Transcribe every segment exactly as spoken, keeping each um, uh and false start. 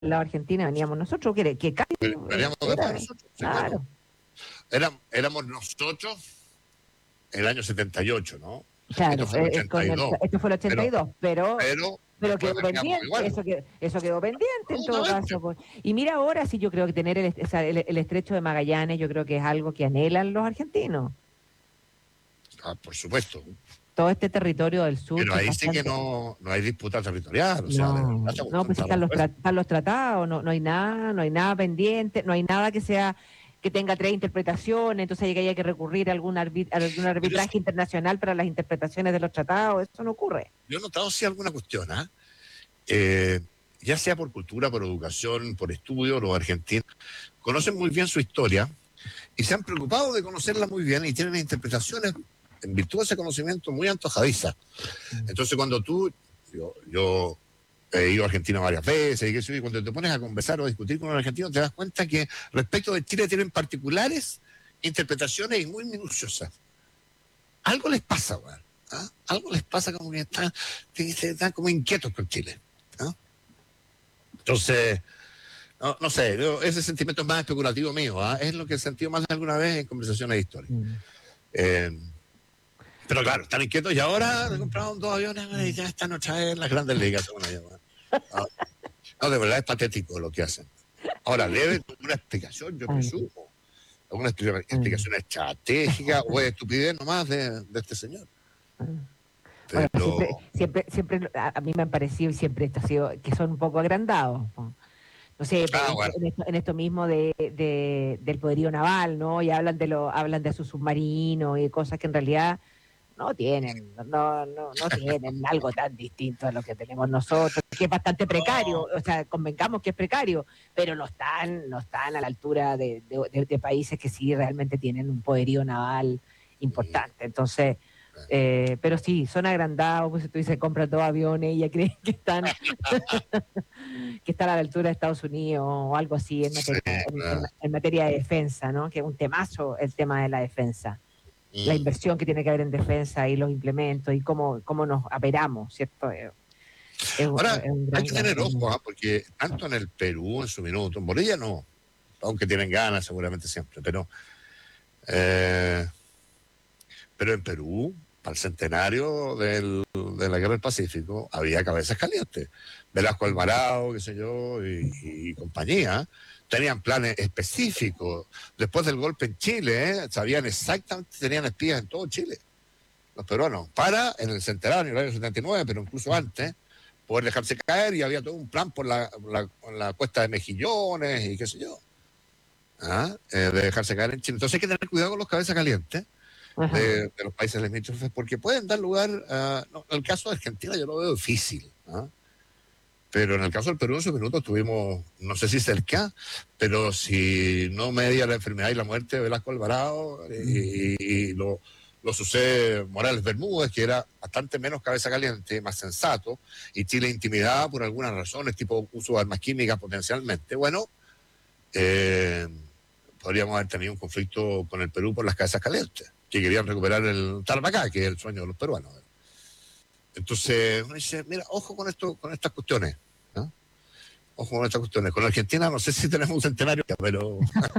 la Argentina veníamos nosotros, que, que casi Veníamos era, nosotros, sí, claro. claro. Era, éramos nosotros el año setenta y ocho, ¿no? Claro, Esto fue el eh, con el, ochenta y dos. esto fue el ochenta y dos, pero, Pero, pero, pero después quedó veníamos pendiente, igual. eso quedó, eso quedó pendiente en todo Absolutamente. caso. Pues. Y mira ahora sí yo creo que tener el, esa- el, el estrecho de Magallanes, yo creo que es algo que anhelan los argentinos. Ah, por supuesto. Todo este territorio del sur Pero que es ahí sí que bastante... no, no hay disputa territorial, o sea, de verdad, No, esa no, cuestión pues sí está están los, tra- resuelta. están los tratados, no, no hay nada, no hay nada pendiente, no hay nada que sea que tenga tres interpretaciones, entonces hay que haya que recurrir a algún, arbi- a algún Pero arbitraje sí, internacional para las interpretaciones de los tratados, eso no ocurre. yo he notado sí alguna cuestión, ¿ah? Eh, ya sea por cultura, por educación, por estudio, los argentinos conocen muy bien su historia y se han preocupado de conocerla muy bien y tienen interpretaciones en virtud de ese conocimiento muy antojadizas. Entonces, cuando tú, yo, yo he ido a Argentina varias veces y, qué sé yo, y cuando te pones a conversar o a discutir con un argentino, te das cuenta que respecto de Chile tienen particulares interpretaciones y muy minuciosas. Algo les pasa, güey. ¿Ah? Algo les pasa como que están, están como inquietos con Chile. ¿Ah? Entonces, no, no sé, yo, ese sentimiento es más especulativo mío, ¿ah? Es lo que he sentido más de alguna vez en conversaciones históricas. Mm. Eh, pero claro, están inquietos y ahora le compraron dos aviones y ya están otra vez en las grandes ligas. No, no, de verdad es patético lo que hacen. Ahora, debe tener una explicación, yo Ay, presumo. Alguna explica- ay, explicación estratégica o es estupidez nomás de, de este señor. ay. Bueno, Pero, siempre, siempre, siempre a, a mí me han parecido y siempre esto ha sido que son un poco agrandados. ¿No? No sé, pues, ah, en, bueno, en esto, en esto mismo de, de- del poderío naval, ¿no? Y hablan de lo, hablan de su submarino y cosas que en realidad no tienen, no, no, no tienen algo tan distinto a lo que tenemos nosotros, que es bastante precario, o sea, convencamos que es precario, pero no están, no están a la altura de, de- de- de países que sí realmente tienen un poderío naval importante. Entonces, eh, pero sí, son agrandados, pues si tú dices compran dos aviones y ya creen que están, que están a la altura de Estados Unidos o algo así en sí, materia, en, en- claro. en materia de defensa, ¿no? Que es un temazo el tema de la defensa, la Mm. inversión que tiene que haber en defensa y los implementos y cómo, cómo nos aperamos, ¿cierto? Es, es un, Ahora, es un hay gran, que gran tener problema. ojo, ¿ah? Porque tanto en el Perú en su minuto, en Bolivia no, aunque tienen ganas seguramente siempre, pero, eh, pero en Perú, para el centenario del, de la Guerra del Pacífico, había cabezas calientes. Velasco Alvarado, qué sé yo, y, y compañía, tenían planes específicos. Después del golpe en Chile, ¿eh? Sabían exactamente, tenían espías en todo Chile, los peruanos, para en el centenario, en el año setenta y nueve, pero incluso antes, poder dejarse caer y había todo un plan por la, la, la cuesta de Mejillones y qué sé yo, ¿ah? Eh, de dejarse caer en Chile. Entonces hay que tener cuidado con los cabezas calientes Ajá. de, de los países limítrofes porque pueden dar lugar a... No, el caso de Argentina yo lo veo difícil, ¿ah? Pero en el caso del Perú en su minuto tuvimos, no sé si cerca, pero si no media la enfermedad y la muerte de Velasco Alvarado y, y, y lo, lo sucede Morales Bermúdez, que era bastante menos cabeza caliente, más sensato, y Chile intimidada por algunas razones, tipo uso de armas químicas potencialmente. Bueno, eh, podríamos haber tenido un conflicto con el Perú por las cabezas calientes, que querían recuperar el Tarapacá, que es el sueño de los peruanos. Entonces, uno dice, mira, ojo con esto, con estas cuestiones, ¿no? Ojo con estas cuestiones. Con Argentina no sé si tenemos un centenario, pero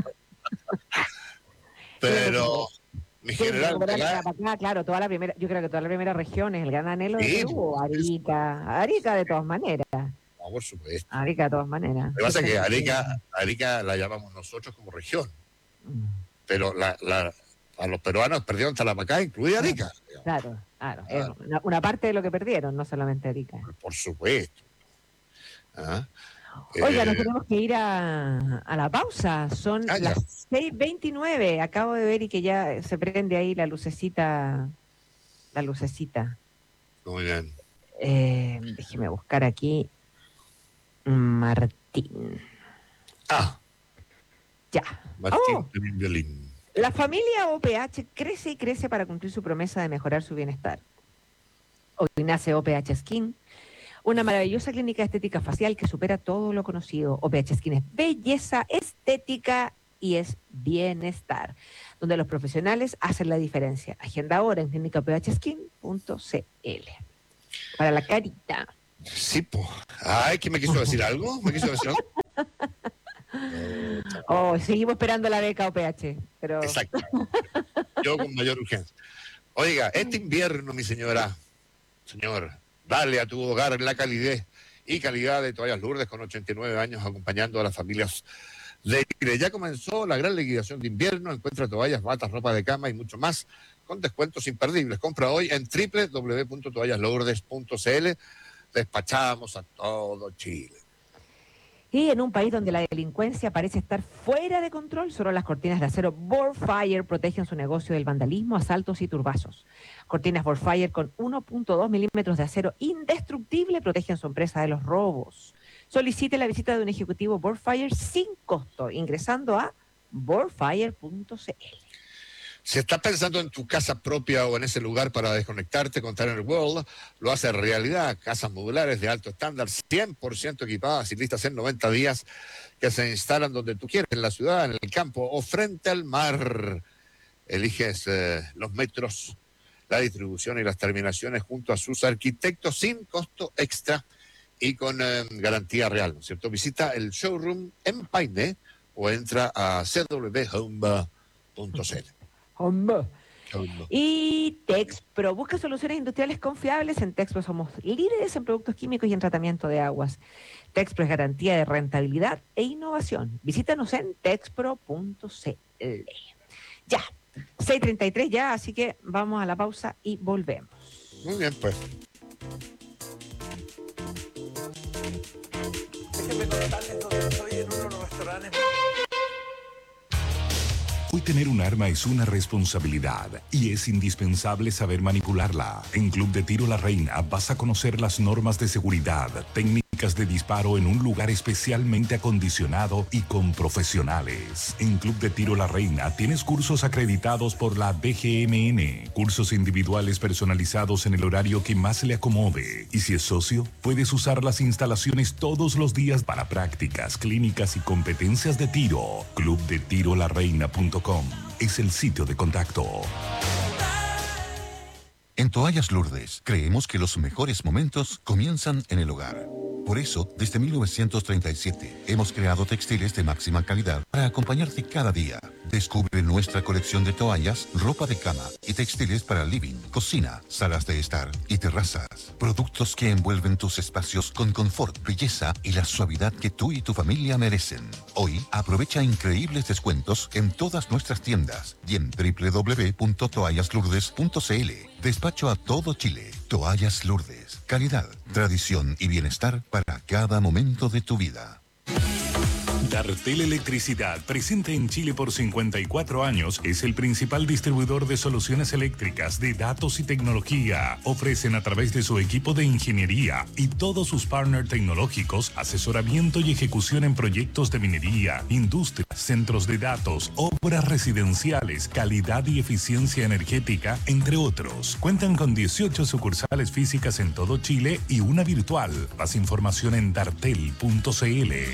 Tienen que pero recuperar, mi tienen que general recuperar acá, la Tarapacá, claro, toda la primera, yo creo que toda la primera región es el gran anhelo de sí, Perú, sí, sí, Arica, Arica de todas maneras, no, por supuesto. Arica de todas maneras. Lo que pasa es Siempre que han sido- Arica, Arica la llamamos nosotros como región, Mm. pero la, la, a los peruanos perdieron Tarapacá, incluida Arica, digamos. Claro, claro, es Ah, una, una parte de lo que perdieron, no solamente Arica. por supuesto. Ah, Oiga, nos eh, tenemos que ir a, a la pausa. Son ah, ya, las seis veintinueve. Acabo de ver y que ya se prende ahí la lucecita. La lucecita. muy bien. Eh, déjeme buscar aquí. Martín. Ah, Ya. Martín Oh, Temín Violín. la familia O P H crece y crece para cumplir su promesa de mejorar su bienestar. Hoy nace O P H Skin, una maravillosa clínica estética facial que supera todo lo conocido. O P H Skin es belleza estética y es bienestar, donde los profesionales hacen la diferencia. Agenda ahora en clínica o p h skin punto c l. Para la carita. Sí, pues. Ay, ¿que me quiso decir algo? ¿Me quiso decir algo? Oh, seguimos esperando la beca O P H, pero... Exacto. Yo con mayor urgencia. Oiga, este invierno, mi señora, señor, dale a tu hogar la calidez y calidad de Toallas Lourdes con ochenta y nueve años acompañando a las familias de Chile. Ya comenzó la gran liquidación de invierno. Encuentra toallas, batas, ropa de cama y mucho más con descuentos imperdibles. Compra hoy en doble u doble u doble u punto toallas lourdes punto c l. Despachamos a todo Chile. Y en un país donde la delincuencia parece estar fuera de control, solo las cortinas de acero Borfire protegen su negocio del vandalismo, asaltos y turbazos. Cortinas Borfire con uno punto dos milímetros de acero indestructible protegen su empresa de los robos. Solicite la visita de un ejecutivo Borfire sin costo, ingresando a borfire punto c l. Si estás pensando en tu casa propia o en ese lugar para desconectarte con Tanner World, lo hace realidad. Casas modulares de alto estándar, cien por ciento equipadas y listas en noventa días, que se instalan donde tú quieres, en la ciudad, en el campo o frente al mar. Eliges eh, los metros, la distribución y las terminaciones junto a sus arquitectos sin costo extra y con eh, garantía real, ¿no es cierto? Visita el showroom en Paine o entra a c w home punto c l. Hombre. Y Texpro, busca soluciones industriales confiables. En Texpro somos líderes en productos químicos y en tratamiento de aguas. Texpro es garantía de rentabilidad e innovación. Visítanos en texpro punto c l. Ya, seis treinta y tres ya, así que vamos a la pausa y volvemos. Muy bien, pues. Déjenme contarles dónde estoy, en uno de los restaurantes. Hoy tener un arma es una responsabilidad y es indispensable saber manipularla. En Club de Tiro La Reina vas a conocer las normas de seguridad, técnicas de disparo en un lugar especialmente acondicionado y con profesionales. En Club de Tiro La Reina tienes cursos acreditados por la D G M N, cursos individuales personalizados en el horario que más le acomode. Y si es socio, puedes usar las instalaciones todos los días para prácticas, clínicas y competencias de tiro. club de tiro la reina punto com es el sitio de contacto. En Toallas Lourdes, creemos que los mejores momentos comienzan en el hogar. Por eso, desde mil novecientos treinta y siete, hemos creado textiles de máxima calidad para acompañarte cada día. Descubre nuestra colección de toallas, ropa de cama y textiles para living, cocina, salas de estar y terrazas. Productos que envuelven tus espacios con confort, belleza y la suavidad que tú y tu familia merecen. Hoy, aprovecha increíbles descuentos en todas nuestras tiendas y en doble u doble u doble u punto toallas lourdes punto c l. Despacho a todo Chile. Toallas Lourdes. Calidad, tradición y bienestar para cada momento de tu vida. Dartel Electricidad, presente en Chile por cincuenta y cuatro años, es el principal distribuidor de soluciones eléctricas, de datos y tecnología. Ofrecen a través de su equipo de ingeniería y todos sus partners tecnológicos asesoramiento y ejecución en proyectos de minería, industria, centros de datos, obras residenciales, calidad y eficiencia energética, entre otros. Cuentan con dieciocho sucursales físicas en todo Chile y una virtual. Más información en dartel punto c l.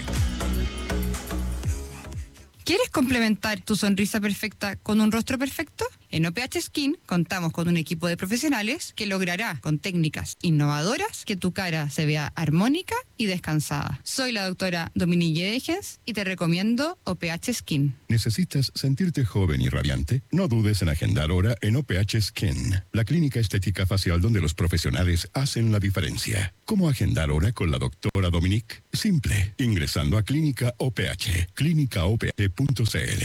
¿Quieres complementar tu sonrisa perfecta con un rostro perfecto? En O P H Skin contamos con un equipo de profesionales que logrará con técnicas innovadoras que tu cara se vea armónica y descansada. Soy la doctora Dominique Degens y te recomiendo O P H Skin. ¿Necesitas sentirte joven y radiante? No dudes en agendar hora en O P H Skin, la clínica estética facial donde los profesionales hacen la diferencia. ¿Cómo agendar hora con la doctora Dominique? Simple, ingresando a Clínica O P H, clínica o p h punto c l.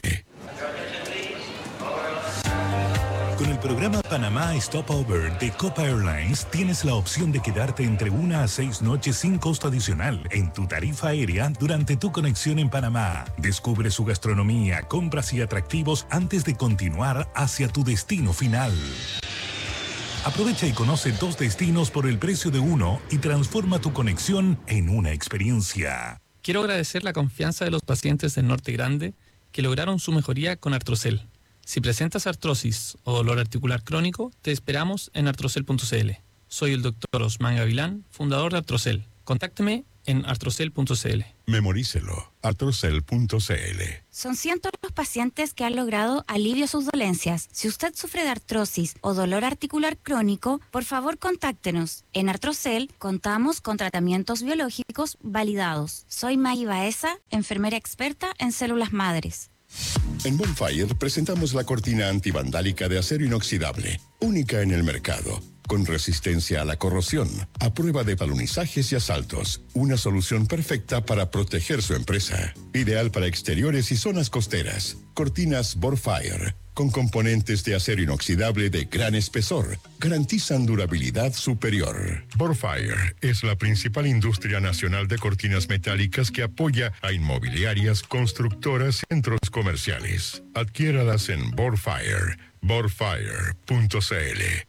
Con el programa Panamá Stopover de Copa Airlines tienes la opción de quedarte entre una a seis noches sin costo adicional en tu tarifa aérea durante tu conexión en Panamá. Descubre su gastronomía, compras y atractivos antes de continuar hacia tu destino final. Aprovecha y conoce dos destinos por el precio de uno y transforma tu conexión en una experiencia. Quiero agradecer la confianza de los pacientes del Norte Grande que lograron su mejoría con Artrocel. Si presentas artrosis o dolor articular crónico, te esperamos en artrocel punto c l. Soy el doctor Osman Gavilán, fundador de Artrocel. Contácteme en artrocel punto c l. Memorícelo. artrocel punto c l. Son cientos los pacientes que han logrado alivio a sus dolencias. Si usted sufre de artrosis o dolor articular crónico, por favor contáctenos. En Artrocel contamos con tratamientos biológicos validados. Soy Maggie Baeza, enfermera experta en células madres. En Bonfire presentamos la cortina antivandálica de acero inoxidable, única en el mercado, con resistencia a la corrosión, a prueba de talonizajes y asaltos. Una solución perfecta para proteger su empresa. Ideal para exteriores y zonas costeras. Cortinas Bonfire, con componentes de acero inoxidable de gran espesor, garantizan durabilidad superior. Bonfire es la principal industria nacional de cortinas metálicas que apoya a inmobiliarias, constructoras, centros comerciales. Adquiéralas en Bonfire, bonfire punto c l.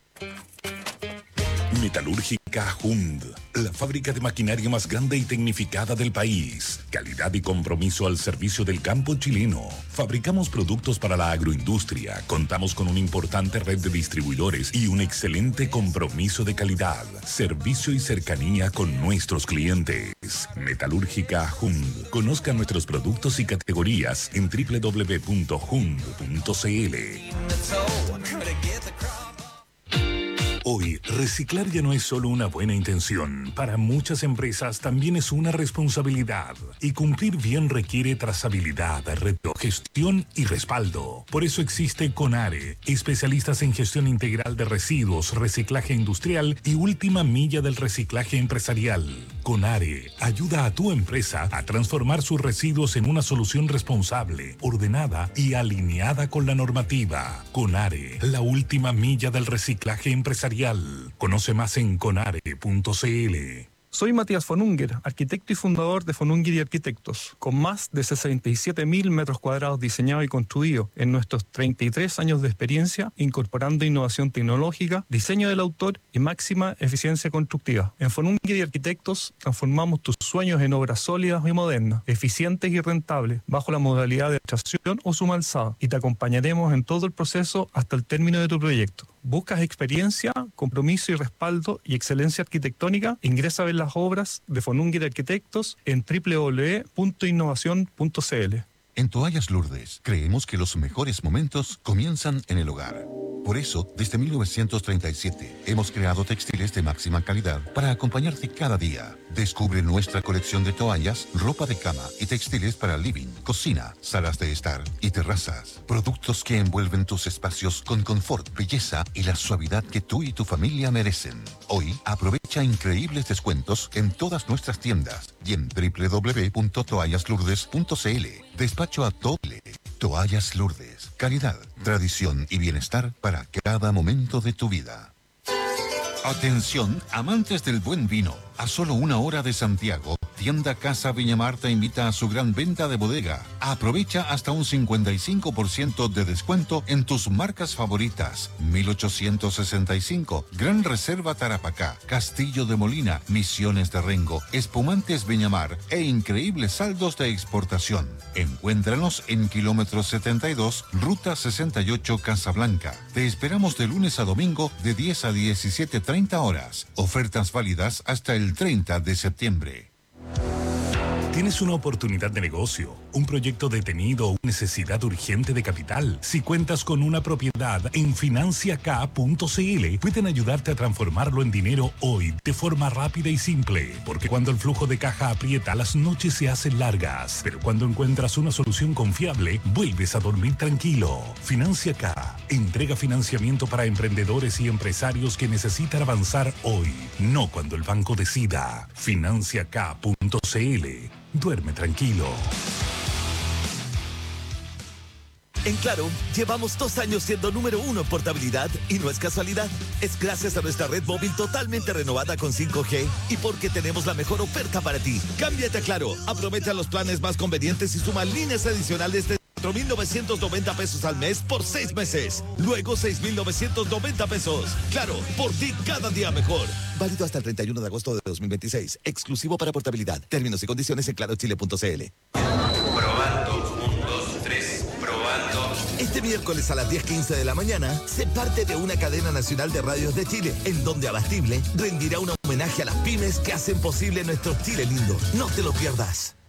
Metalúrgica Hund, la fábrica de maquinaria más grande y tecnificada del país. Calidad y compromiso al servicio del campo chileno. Fabricamos productos para la agroindustria. Contamos con una importante red de distribuidores y un excelente compromiso de calidad, servicio y cercanía con nuestros clientes. Metalúrgica Hund. Conozca nuestros productos y categorías en doble u doble u doble u punto hund punto c l. Hoy, reciclar ya no es solo una buena intención. Para muchas empresas también es una responsabilidad. Y cumplir bien requiere trazabilidad, retrogestión y respaldo. Por eso existe CONARE, especialistas en gestión integral de residuos, reciclaje industrial y última milla del reciclaje empresarial. CONARE ayuda a tu empresa a transformar sus residuos en una solución responsable, ordenada y alineada con la normativa. CONARE, la última milla del reciclaje empresarial. Conoce más en conare punto c l. Soy Matías von Unger, arquitecto y fundador de von Unger y Arquitectos, con más de sesenta y siete mil metros cuadrados diseñados y construidos en nuestros treinta y tres años de experiencia, incorporando innovación tecnológica, diseño del autor y máxima eficiencia constructiva. En von Unger y Arquitectos transformamos tus sueños en obras sólidas y modernas, eficientes y rentables, bajo la modalidad de extracción o suma alzada, y te acompañaremos en todo el proceso hasta el término de tu proyecto. ¿Buscas experiencia, compromiso y respaldo y excelencia arquitectónica? Ingresa a ver las obras de von Unger Arquitectos en doble u doble u doble u punto innovación punto c l. En Toallas Lourdes, creemos que los mejores momentos comienzan en el hogar. Por eso, desde mil novecientos treinta y siete, hemos creado textiles de máxima calidad para acompañarte cada día. Descubre nuestra colección de toallas, ropa de cama y textiles para living, cocina, salas de estar y terrazas. Productos que envuelven tus espacios con confort, belleza y la suavidad que tú y tu familia merecen. Hoy, aprovecha increíbles descuentos en todas nuestras tiendas y en doble u doble u doble u punto toallas lourdes punto c l. Despacho a doble. Toallas Lourdes. Calidad, tradición y bienestar para cada momento de tu vida. Atención, amantes del buen vino. A solo una hora de Santiago, Tienda Casa Viña Mar te invita a su gran venta de bodega. Aprovecha hasta un cincuenta y cinco por ciento de descuento en tus marcas favoritas. mil ochocientos sesenta y cinco, Gran Reserva Tarapacá, Castillo de Molina, Misiones de Rengo, Espumantes Viña Mar e increíbles saldos de exportación. Encuéntranos en kilómetro setenta y dos, ruta sesenta y ocho Casablanca. Te esperamos de lunes a domingo de diez a diecisiete treinta horas. Ofertas válidas hasta el treinta de septiembre. ¿Tienes una oportunidad de negocio, un proyecto detenido o una necesidad urgente de capital? Si cuentas con una propiedad, en financiaca punto c l pueden ayudarte a transformarlo en dinero hoy de forma rápida y simple. Porque cuando el flujo de caja aprieta, las noches se hacen largas. Pero cuando encuentras una solución confiable, vuelves a dormir tranquilo. Financiaca entrega financiamiento para emprendedores y empresarios que necesitan avanzar hoy, no cuando el banco decida. financiaca punto c l. Duerme tranquilo. En Claro, llevamos dos años siendo número uno en portabilidad y no es casualidad. Es gracias a nuestra red móvil totalmente renovada con cinco G y porque tenemos la mejor oferta para ti. Cámbiate a Claro, aprovecha los planes más convenientes y suma líneas adicionales de cuatro mil novecientos noventa pesos al mes por seis meses. Luego seis mil novecientos noventa pesos. Claro, por ti cada día mejor. Válido hasta el treinta y uno de agosto de dos mil veintiséis. Exclusivo para portabilidad. Términos y condiciones en claro chile punto c l. Probando, un, dos, tres, probando. Este miércoles a las diez quince de la mañana, sé parte de una cadena nacional de radios de Chile, en donde Abastible rendirá un aumento homenaje a las pymes que hacen posible nuestro Chile lindo. No te lo pierdas.